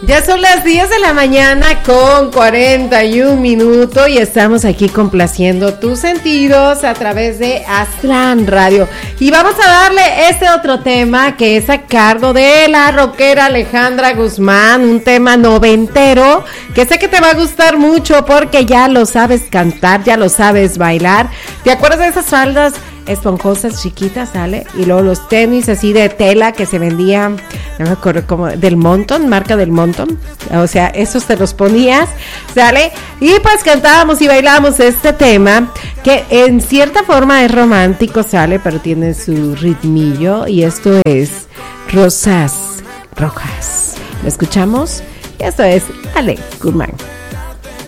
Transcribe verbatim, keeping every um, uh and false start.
Ya son las diez de la mañana con cuarenta y un minutos y estamos aquí complaciendo tus sentidos a través de Aztlán Radio. Y vamos a darle este otro tema que es a cargo de la rockera Alejandra Guzmán, un tema noventero que sé que te va a gustar mucho porque ya lo sabes cantar, ya lo sabes bailar. ¿Te acuerdas de esas faldas esponjosas chiquitas, sale? Y luego los tenis así de tela que se vendían, no me acuerdo cómo, del Monton, marca del Monton, o sea, esos te los ponías, sale, y pues cantábamos y bailábamos este tema que en cierta forma es romántico, sale, pero tiene su ritmillo, y esto es Rosas Rojas. ¿Lo escuchamos? Y esto es Ale Guzmán.